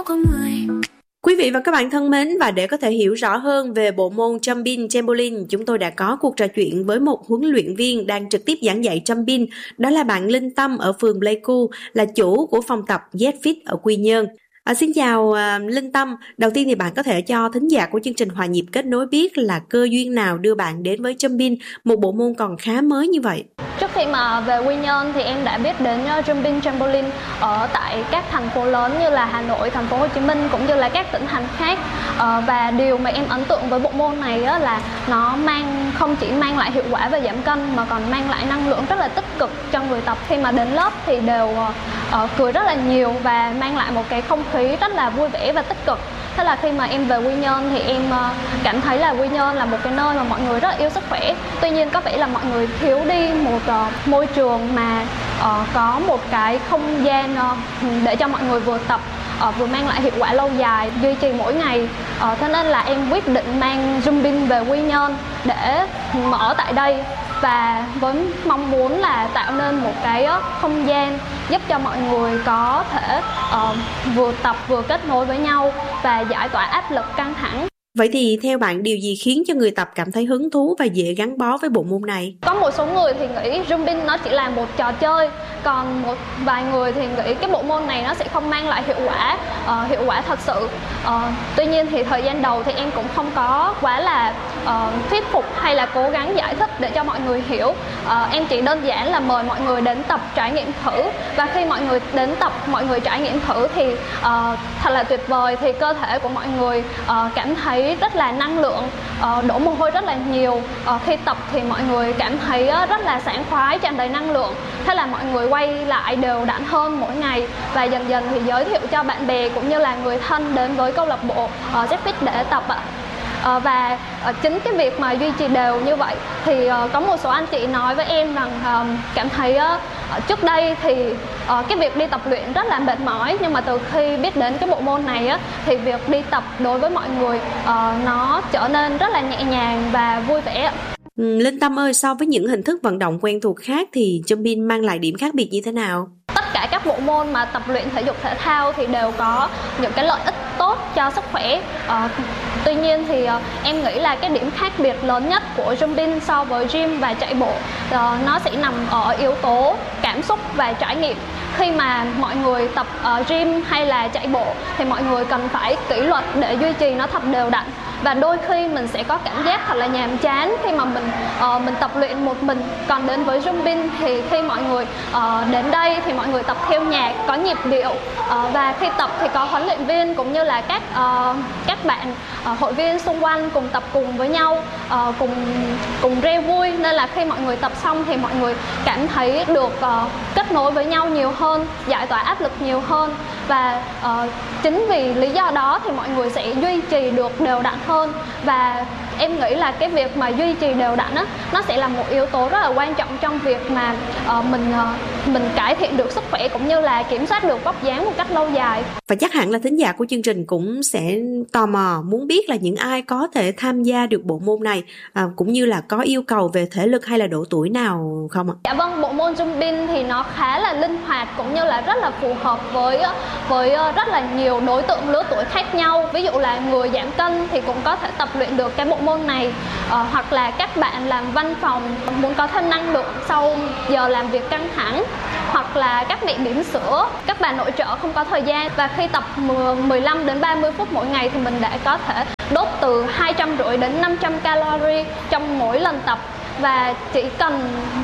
con người. Quý vị và các bạn thân mến, và để có thể hiểu rõ hơn về bộ môn jumping trampoline, chúng tôi đã có cuộc trò chuyện với một huấn luyện viên đang trực tiếp giảng dạy jumping, đó là bạn Linh Tâm ở phường Pleiku, là chủ của phòng tập Z-Fit ở Quy Nhơn. Xin chào Linh Tâm, đầu tiên thì bạn có thể cho thính giả của chương trình Hòa Nhịp Kết Nối biết là cơ duyên nào đưa bạn đến với jumping, một bộ môn còn khá mới như vậy? Trước khi mà về Quy Nhơn thì em đã biết đến jumping trampoline ở tại các thành phố lớn như là Hà Nội, thành phố Hồ Chí Minh cũng như là các tỉnh thành khác. Và điều mà em ấn tượng với bộ môn này là nó không chỉ mang lại hiệu quả về giảm cân mà còn mang lại năng lượng rất là tích cực cho người tập. Khi mà đến lớp thì đều cười rất là nhiều và mang lại một cái không khí rất là vui vẻ và tích cực. Thế là khi mà em về Quy Nhơn thì em cảm thấy là Quy Nhơn là một cái nơi mà mọi người rất yêu sức khỏe. Tuy nhiên có vẻ là mọi người thiếu đi một môi trường mà có một cái không gian để cho mọi người vừa tập vừa mang lại hiệu quả lâu dài, duy trì mỗi ngày. Thế nên là em quyết định mang jumping về Quy Nhơn để mở tại đây, và với mong muốn là tạo nên một cái không gian giúp cho mọi người có thể vừa tập vừa kết nối với nhau và giải tỏa áp lực căng thẳng. Vậy thì theo bạn, điều gì khiến cho người tập cảm thấy hứng thú và dễ gắn bó với bộ môn này? Có một số người thì nghĩ jumping nó chỉ là một trò chơi, còn một vài người thì nghĩ cái bộ môn này nó sẽ không mang lại hiệu quả thật sự. Tuy nhiên thì thời gian đầu thì em cũng không có quá là thuyết phục hay là cố gắng giải thích để cho mọi người hiểu. Em chỉ đơn giản là mời mọi người đến tập trải nghiệm thử, và khi mọi người đến tập, mọi người trải nghiệm thử thì thật là tuyệt vời. Thì cơ thể của mọi người cảm thấy rất là năng lượng, đổ mồ hôi rất là nhiều. Khi tập thì mọi người cảm thấy rất là sảng khoái, tràn đầy năng lượng. Thế là mọi người quay lại đều đặn hơn mỗi ngày, và dần dần thì giới thiệu cho bạn bè cũng như là người thân đến với câu lạc bộ Z-Fit để tập ạ. Và chính cái việc mà duy trì đều như vậy thì có một số anh chị nói với em rằng cảm thấy trước đây thì cái việc đi tập luyện rất là mệt mỏi, nhưng mà từ khi biết đến cái bộ môn này thì việc đi tập đối với mọi người nó trở nên rất là nhẹ nhàng và vui vẻ. Linh Tâm ơi, so với những hình thức vận động quen thuộc khác thì jumping mang lại điểm khác biệt như thế nào? Tất cả các bộ môn mà tập luyện thể dục thể thao thì đều có những cái lợi ích tốt cho sức khỏe. Tuy nhiên thì em nghĩ là cái điểm khác biệt lớn nhất của jumping so với gym và chạy bộ nó sẽ nằm ở yếu tố cảm xúc và trải nghiệm. Khi mà mọi người tập gym hay là chạy bộ thì mọi người cần phải kỷ luật để duy trì nó thật đều đặn, và đôi khi mình sẽ có cảm giác thật là nhàm chán khi mà mình tập luyện một mình. Còn đến với jumping thì khi mọi người đến đây thì mọi người tập theo nhạc, có nhịp điệu, và khi tập thì có huấn luyện viên cũng như là các bạn hội viên xung quanh cùng tập cùng với nhau, cùng reo vui. Nên là khi mọi người tập xong thì mọi người cảm thấy được kết nối với nhau nhiều hơn, giải tỏa áp lực nhiều hơn, và chính vì lý do đó thì mọi người sẽ duy trì được đều đặn hơn. Và em nghĩ là cái việc mà duy trì đều đặn nó sẽ là một yếu tố rất là quan trọng trong việc mà mình cải thiện được sức khỏe cũng như là kiểm soát được vóc dáng một cách lâu dài. Và chắc hẳn là thính giả của chương trình cũng sẽ tò mò muốn biết là những ai có thể tham gia được bộ môn này, cũng như là có yêu cầu về thể lực hay là độ tuổi nào không ạ? Dạ vâng, bộ môn jumping thì nó khá là linh hoạt cũng như là rất là phù hợp với rất là nhiều đối tượng lứa tuổi khác nhau. Ví dụ là người giảm cân thì cũng có thể tập luyện được cái bộ môn này, hoặc là các bạn làm văn phòng muốn có thêm năng lượng sau giờ làm việc căng thẳng, hoặc là các mẹ bỉm sữa, các bà nội trợ không có thời gian. Và khi tập 15 đến 30 phút mỗi ngày thì mình đã có thể đốt từ 250 đến 500 calorie trong mỗi lần tập. Và chỉ cần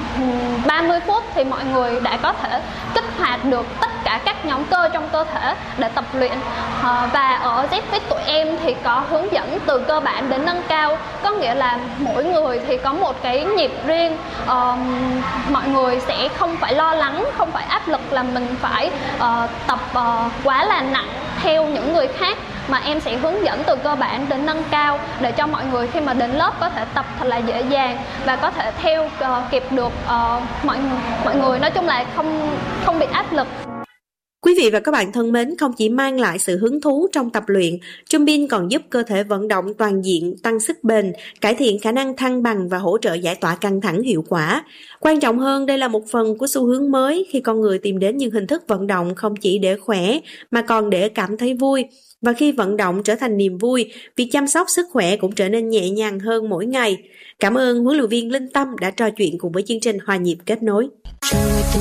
30 phút thì mọi người đã có thể kích hoạt được tất cả các nhóm cơ trong cơ thể để tập luyện. Và ở Z-Fit tụi em thì có hướng dẫn từ cơ bản đến nâng cao, có nghĩa là mỗi người thì có một cái nhịp riêng. Mọi người sẽ không phải lo lắng, không phải áp lực là mình phải tập quá là nặng theo những người khác, mà em sẽ hướng dẫn từ cơ bản đến nâng cao để cho mọi người khi mà đến lớp có thể tập thật là dễ dàng và có thể theo kịp được mọi người. Nói chung là không bị áp lực. Quý Quý vị và các bạn thân mến, không chỉ mang lại sự hứng thú trong tập luyện, Jumping còn giúp cơ thể vận động toàn diện, tăng sức bền, cải thiện khả năng thăng bằng và hỗ trợ giải tỏa căng thẳng hiệu quả. Quan trọng hơn, đây là một phần của xu hướng mới khi con người tìm đến những hình thức vận động không chỉ để khỏe mà còn để cảm thấy vui. Và khi vận động trở thành niềm vui, việc chăm sóc sức khỏe cũng trở nên nhẹ nhàng hơn mỗi ngày. Cảm ơn huấn luyện viên Linh Tâm đã trò chuyện cùng với chương trình Hòa nhịp kết nối.